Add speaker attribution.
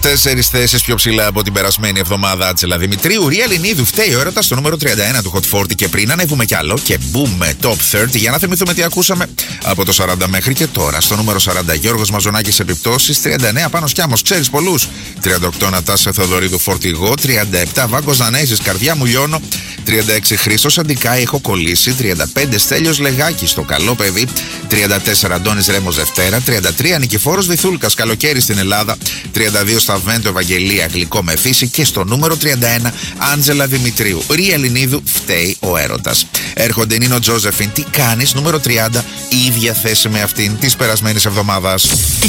Speaker 1: 4 θέσεις πιο ψηλά από την περασμένη εβδομάδα. Άτζελα Δημητρίου, Ρία Λινίδου, φταίει ο έρωτας στο νούμερο 31 του Hot 40 και πριν ανέβουμε κι άλλο και boom με Top 30 για να θυμηθούμε τι ακούσαμε από το 40 μέχρι και τώρα. Στο νούμερο 40 Γιώργος Μαζονάκης Επιπτώσεις, 39 Πάνος Κιάμος, ξέρεις πολλούς, 38 Νατάσα Θεοδωρίδου Φορτηγό, 37 Βάγκος Δανέζης Καρδιά μου λιώνω, 36 Χρήστος Αντικάη έχω κολλήσει, 35 Στέλιος Λεγάκης στο καλό παιδί, 34 Αντώνης Ρέμος Δευτέρα, 33 Νικηφόρος Βυθούλκας καλοκαίρι στην Ελλάδα, 32 Σταβέντο Ευαγγελία γλυκό με φύση και στο νούμερο 31 Άντζελα Δημητρίου, Ρία Λινίδου, φταίει ο έρωτας. Έρχονται Νίνο Τζόζεφιν, τι κάνεις, νούμερο 30, η ίδια θέση με αυτήν της περασμένης εβδομάδας.
Speaker 2: 30.